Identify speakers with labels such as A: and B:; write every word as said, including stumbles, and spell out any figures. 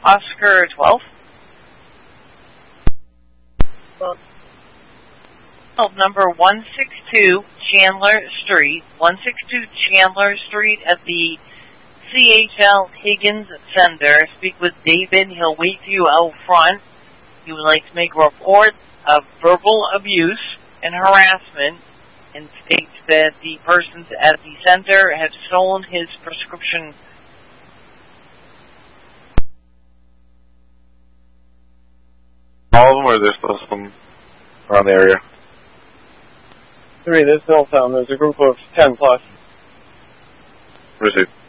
A: Oscar twelve. Well, number one sixty-two Chandler Street, one sixty-two Chandler Street at the C H L Higgins Center. Speak with David. He'll wait for you out front. He would like to make a report of verbal abuse and harassment and states that the persons at the center have stolen his prescription.
B: All of them, or there's still some around the area?
C: Three, there's still some. There's a group of ten plus.
B: Received.